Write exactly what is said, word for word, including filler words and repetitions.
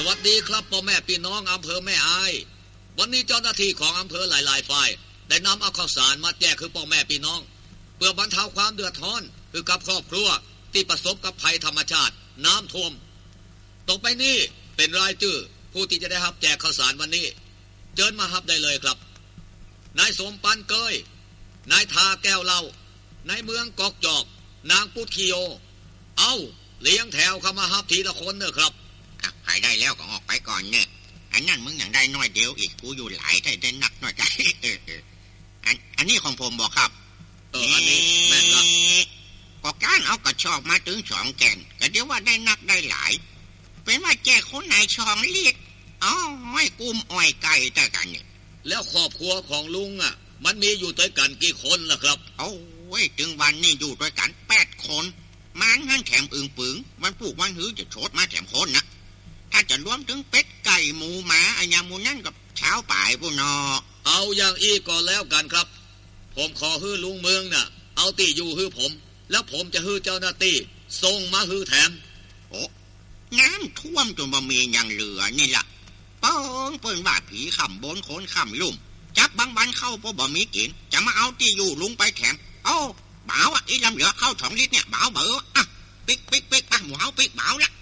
วัสดีครับพ่อแม่พี่น้องอำเภอแม่อายวันนี้เจ้าหน้าที่ของอำเภอหลายๆฝ่ายได้นำเอาข้าวสารมาแจกคือพ่อแม่พี่น้องเพื่อบรรเทาความเดือดร้อนคือกับครอบครัวที่ประสบกับภัยธรรมชาติน้ำท่วมต่อไปนี้เป็นรายชื่อผู้ที่จะได้รับแจกข้าวสารวันนี้เชิญมารับได้เลยครับนายสมปันเกยนายทาแก้วเล่านายเมืองกอกจอกนางปุตคิโยเอาเลี้ยงแถวเข้ามารับทีละคนเนอะครับใครได้แล้วก็ออกไปก่อนเนี่ยอันนั้นมึงอย่างได้น้อยเดียวอีกกูอยู่หลายได้ได้นักน้อยใจเอออันอันนี้ของผมบอกครับเอออันนี้แม่นละก็การเอากระชอบมาถึงสองแกนก็เดี๋ยวว่าได้นักได้หลายเป็นว่าแจกคนไหนช่องเลียดอ๋อไม่กุมอ้อยไก่แต่กันเนี่ยแล้วครอบครัวของลุงอ่ะมันมีอยู่ด้วยกันกี่คนล่ะครับโอ้ยถึงวันนี้อยู่ด้วยกันแปดคนมันงั้นแถมอึ่งปึงมันปลูกมันหื้อจะโฉดมาแถมคนนะถ้าจะรวมถึงเป็ดไก่หมูหมาไอ้ยามูนั่นกับเช้าป่ายพวกนอเอาอย่างอีกก่อนแล้วกันครับผมขอฮื้อลุงเมืองน่ะเอาตีอยู่ฮื้อผมแล้วผมจะฮื้อเจ้าหน้าที่ส่งมาฮื้อแถมโอ้น้ำท่วมจนบะมีอย่างเหลือนี่ล่ะเปิ้งเปิ้งว่าผีขำบนโคนขำลุ่มจับบางวันเข้าพอบะมีกินจะมาเอาตีอยู่ลุงไปแถมโอ้บ่าวอ่ะอีลำเหลือเข้าสองลิตรเนี่ยบ่าวเบออ่ะปิ๊กปิ๊กปิ๊กอ่ะหมูเอาปิ๊กบ่าวละ